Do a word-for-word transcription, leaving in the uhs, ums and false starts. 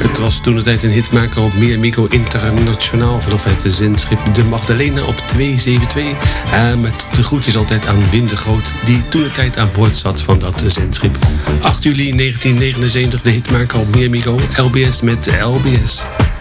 Het was toen de tijd een hitmaker op Mi Amigo Internationaal vanaf het zendschip De Magdalena op tweehonderdzevenentwintig. Uh, met de groetjes altijd aan Wim de Groot, die toen de tijd aan boord zat van dat zendschip. acht juli negentien negenenzeventig de hitmaker op Mi Amigo, L B S met L B S.